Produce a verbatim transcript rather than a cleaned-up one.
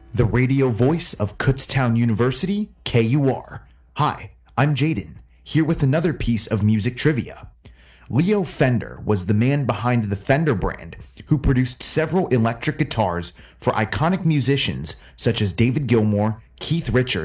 the radio voice of Kutztown University, K U R. Hi, I'm Jaden, here with another piece of music trivia. Leo Fender was the man behind the Fender brand, who produced several electric guitars for iconic musicians such as David Gilmour, Keith Richards,